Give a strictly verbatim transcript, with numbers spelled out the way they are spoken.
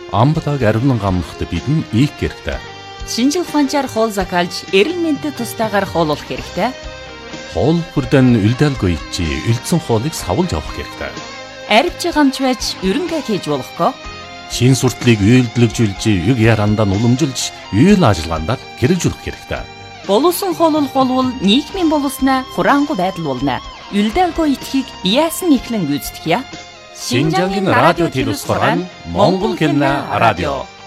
амбалаг аривнан гамнахад бидэн ийх хэрэгтэй. Шинжил ухаанчаар хоол закалж, эрэл мэндэд тустаагаар хооллох хэрэгтэй. Хоол бүрдэн үлдээлгүй чи үлдсэн хоолыг савлж авах хэрэгтэй. Арвч гамч байж ерөнхий хийж болохгүй. Шин суртлыг үйлдэлжүүлж, юг ярандаа уламжилж, үйл ажиллагаанд хэрэгжүүлэх хэрэгтэй. Боловсон хооллох болвол нийгмийн боловсноо хураангуй байдал болно. Үлдээлгүй итхийг яасан ихлэн гүйцэтгэе. Шинжангийн радио телевизээр Монгол хэлний радио